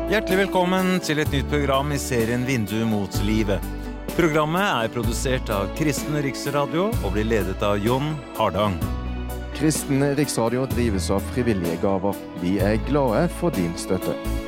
Hjertelig velkommen til et nytt program i serien Vindu mot livet. Programmet produsert av Kristen Riksradio og blir ledet av Jon Hardang. Kristen Riksradio drives av frivillige gaver. Vi glade for din støtte.